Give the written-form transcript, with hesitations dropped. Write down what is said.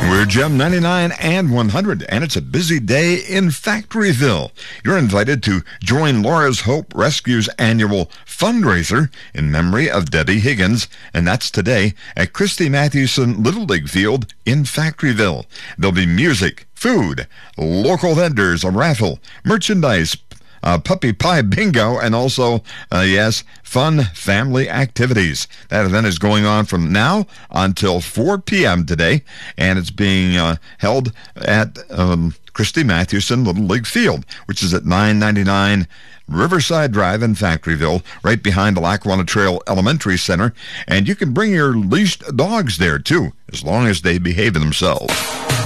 We're Gem 99 and 100, and it's a busy day in Factoryville. You're invited to join Laura's Hope Rescue's annual fundraiser in memory of Debbie Higgins, and that's today at Christy Mathewson Little League Field in Factoryville. There'll be music, food, local vendors, a raffle, merchandise, puppy pie bingo, and also, fun family activities. That event is going on from now until 4 p.m. today, and it's being held at Christy Mathewson Little League Field, which is at 999 Riverside Drive in Factoryville, right behind the Lackawanna Trail Elementary Center. And you can bring your leashed dogs there, too, as long as they behave themselves.